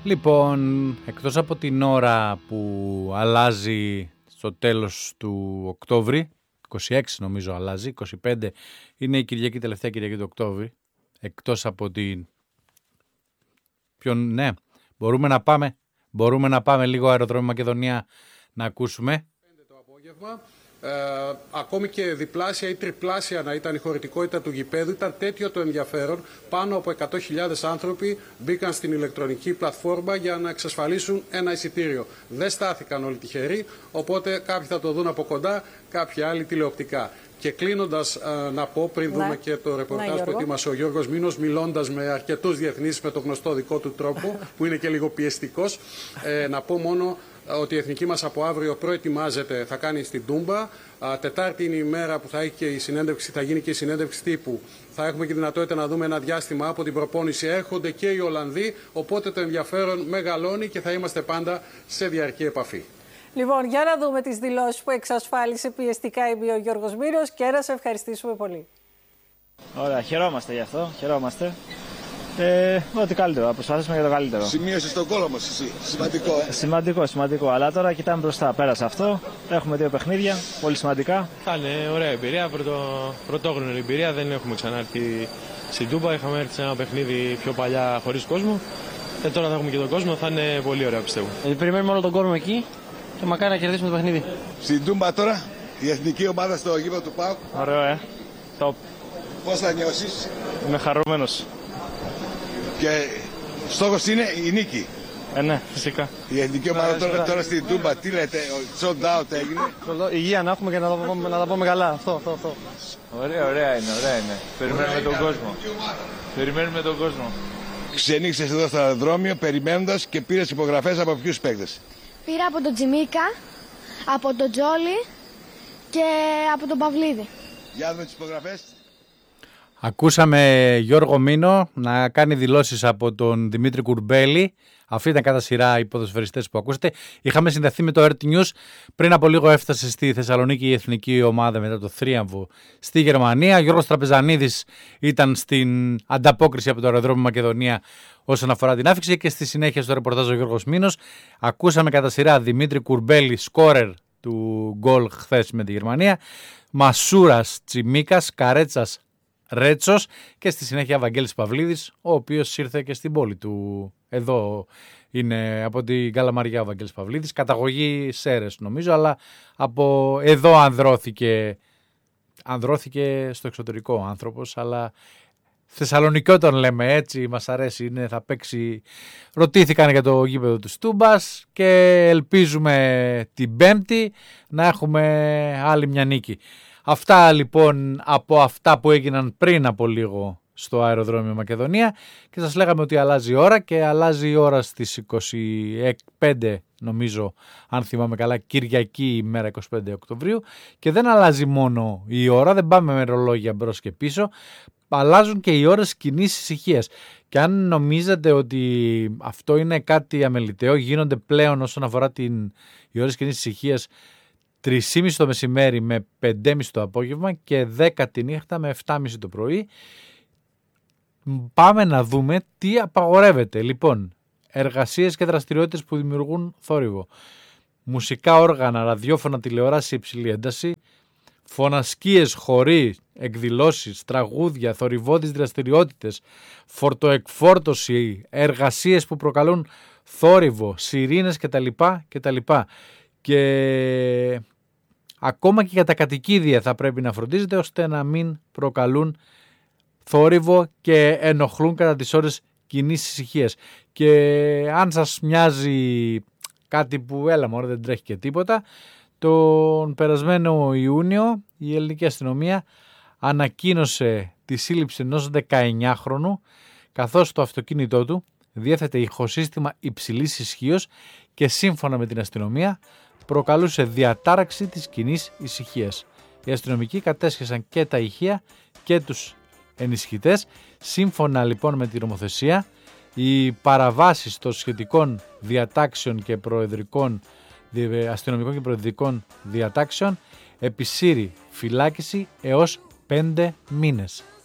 Λοιπόν, εκτός από την ώρα που αλλάζει στο τέλος του Οκτώβρη, 26 νομίζω αλλάζει, 25 είναι η Κυριακή, τελευταία Κυριακή του Οκτώβρη, εκτός από την... Ναι, μπορούμε να πάμε λίγο αεροδρόμιο Μακεδονία να ακούσουμε. Το απόγευμα. Ακόμη και διπλάσια ή τριπλάσια να ήταν η χωρητικότητα του γηπέδου, ήταν τέτοιο το ενδιαφέρον. Πάνω από 100.000 άνθρωποι μπήκαν στην ηλεκτρονική πλατφόρμα για να εξασφαλίσουν ένα εισιτήριο. Δεν στάθηκαν όλοι τυχεροί, οπότε κάποιοι θα το δουν από κοντά, κάποιοι άλλοι τηλεοπτικά. Και κλείνοντας να πω, πριν δούμε και το ρεπορτάζ που ετοίμασε ο Γιώργος Μήνος, μιλώντας με αρκετούς διεθνείς με το γνωστό δικό του τρόπο, που είναι και λίγο πιεστικός, να πω μόνο ότι η εθνική μας από αύριο προετοιμάζεται, θα κάνει στην Τούμπα. Τετάρτη είναι η μέρα που θα γίνει και η συνέντευξη τύπου. Θα έχουμε και δυνατότητα να δούμε ένα διάστημα από την προπόνηση. Έρχονται και οι Ολλανδοί, οπότε το ενδιαφέρον μεγαλώνει και θα είμαστε πάντα σε διαρκή επαφή. Λοιπόν, για να δούμε τις δηλώσεις που εξασφάλισε πιεστικά ο Γιώργος Μήνος και να σε ευχαριστήσουμε πολύ. Ωραία, χαιρόμαστε γι' αυτό, χαιρόμαστε. Ό,τι καλύτερο, θα προσπαθήσουμε για το καλύτερο. Σημείωσε στον κόλλο μας εσύ, σημαντικό. Σημαντικό, αλλά τώρα κοιτάμε μπροστά, πέρασε αυτό. Έχουμε 2 παιχνίδια, πολύ σημαντικά. Θα είναι ωραία εμπειρία, πρωτόγνωρη εμπειρία, δεν έχουμε ξανάρθει στην Τούμπα, είχαμε έρθει σε ένα παιχνίδι πιο παλιά χωρίς κόσμο. Τώρα θα έχουμε και τον κόσμο, θα είναι πολύ ωραία πιστεύω. Περιμένουμε όλο τον κόσμο εκεί και μακάρι να κερδίσουμε το παιχνίδι. Στην Τούμπα τώρα, η εθνική ομάδα στο γήπεδο του ΠΑΟΚ. Ωραίο, top. Πώς θα νιώσεις? Είμαι χαρούμενος. Και στόχος είναι η νίκη. Ναι, φυσικά. Η εθνική ομάδα τώρα στην Τούμπα, τι λέτε, sold out έγινε. Υγεία να έχουμε και να τα πούμε καλά. Αυτό. Ωραία είναι. Περιμένουμε τον κόσμο. Ξενύχτησες εδώ στο αεροδρόμιο περιμένοντας και πήρες υπογραφές από ποιους παίκτες? Πήρα από τον Τζιμίκα, από τον Τζόλι και από τον Παυλίδη. Για δούμε τις υπογραφές. Ακούσαμε Γιώργο Μήνο να κάνει δηλώσεις από τον Δημήτρη Κουρμπέλη. Αυτοί ήταν κατά σειρά οι ποδοσφαιριστές που ακούσατε. Είχαμε συνδεθεί με το RT News. Πριν από λίγο έφτασε στη Θεσσαλονίκη η εθνική ομάδα μετά το θρίαμβο στη Γερμανία. Γιώργος Τραπεζανίδης ήταν στην ανταπόκριση από το αεροδρόμιο Μακεδονία όσον αφορά την άφηξη και στη συνέχεια στο ρεπορτάζ ο Γιώργος Μήνος. Ακούσαμε κατά σειρά Δημήτρη Κουρμπέλη, σκόρερ του γκολ χθες με τη Γερμανία. Μασούρας Τσιμίκας, Καρέτσας Ρέτσος και στη συνέχεια Βαγγέλης Παυλίδης, ο οποίος ήρθε και στην πόλη του. Εδώ είναι από την Καλαμαριά ο Βαγγέλης Παυλίδης, καταγωγή Σέρες νομίζω, αλλά από εδώ ανδρώθηκε στο εξωτερικό άνθρωπος, αλλά Θεσσαλονικό τον λέμε έτσι, μας αρέσει, θα παίξει. Ρωτήθηκαν για το γήπεδο του Τούμπας και ελπίζουμε την Πέμπτη να έχουμε άλλη μια νίκη. Αυτά λοιπόν από αυτά που έγιναν πριν από λίγο στο αεροδρόμιο Μακεδονία και σας λέγαμε ότι αλλάζει η ώρα και αλλάζει η ώρα στις 25 νομίζω, αν θυμάμαι καλά, Κυριακή ημέρα 25 Οκτωβρίου και δεν αλλάζει μόνο η ώρα, δεν πάμε με ρολόγια μπρος και πίσω, αλλάζουν και οι ώρες κοινής ησυχίας. Και αν νομίζετε ότι αυτό είναι κάτι αμεληταίο, γίνονται πλέον όσον αφορά οι ώρες κοινής ησυχίας 3.30 το μεσημέρι με 5.30 το απόγευμα και 10 τη νύχτα με 7.30 το πρωί. Πάμε να δούμε τι απαγορεύεται. Λοιπόν, εργασίες και δραστηριότητες που δημιουργούν θόρυβο. Μουσικά όργανα, ραδιόφωνα, τηλεόραση σε υψηλή ένταση. Φωνασκίες, χοροί, εκδηλώσεις, τραγούδια, θορυβώδεις δραστηριότητες, φορτοεκφόρτωση, εργασίες που προκαλούν θόρυβο, σιρήνες κτλ. Και ακόμα και για τα κατοικίδια θα πρέπει να φροντίζετε ώστε να μην προκαλούν θόρυβο και ενοχλούν κατά τις ώρες κοινής ησυχίας. Και αν σας μοιάζει κάτι που έλα μωρέ δεν τρέχει και τίποτα, τον περασμένο Ιούνιο η ελληνική αστυνομία ανακοίνωσε τη σύλληψη ενός 19χρονου καθώς το αυτοκίνητό του διέθετε ηχοσύστημα υψηλής ισχύως και σύμφωνα με την αστυνομία προκαλούσε διατάραξη της κοινής ησυχίας. Οι αστυνομικοί κατέσχεσαν και τα ηχεία και τους ενισχυτές. Σύμφωνα λοιπόν με την νομοθεσία, οι παραβάσεις των σχετικών διατάξεων και αστυνομικών και προεδρικών διατάξεων επισύρει φυλάκιση έως 5 μήνες.